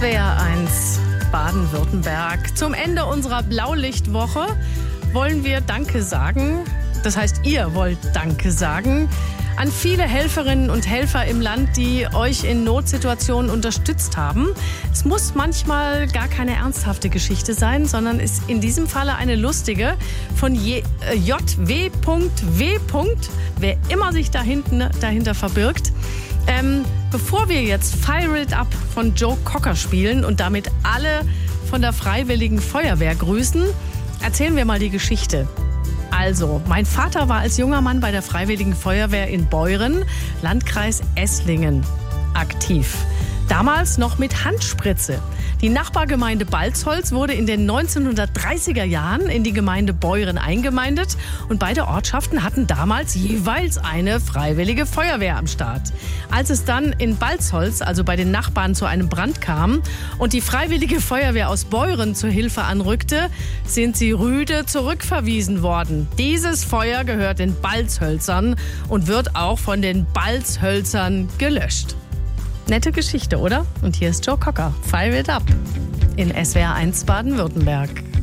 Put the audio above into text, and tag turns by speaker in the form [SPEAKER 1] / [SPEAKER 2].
[SPEAKER 1] SWR1 Baden-Württemberg. Zum Ende unserer Blaulichtwoche wollen wir Danke sagen. Das heißt, ihr wollt Danke sagen an viele Helferinnen und Helfer im Land, die euch in Notsituationen unterstützt haben. Es muss manchmal gar keine ernsthafte Geschichte sein, sondern ist in diesem Falle eine lustige von JW.W. Wer immer sich dahinter verbirgt. Bevor wir jetzt Fire It Up von Joe Cocker spielen und damit alle von der Freiwilligen Feuerwehr grüßen, erzählen wir mal die Geschichte. Also, mein Vater war als junger Mann bei der Freiwilligen Feuerwehr in Beuren, Landkreis Esslingen, aktiv. Damals noch mit Handspritze. Die Nachbargemeinde Balzholz wurde in den 1930er Jahren in die Gemeinde Beuren eingemeindet und beide Ortschaften hatten damals jeweils eine Freiwillige Feuerwehr am Start. Als es dann in Balzholz, also bei den Nachbarn, zu einem Brand kam und die Freiwillige Feuerwehr aus Beuren zur Hilfe anrückte, sind sie rüde zurückverwiesen worden. Dieses Feuer gehört den Balzhölzern und wird auch von den Balzhölzern gelöscht. Nette Geschichte, oder? Und hier ist Joe Cocker. Fire It Up in SWR1 Baden-Württemberg.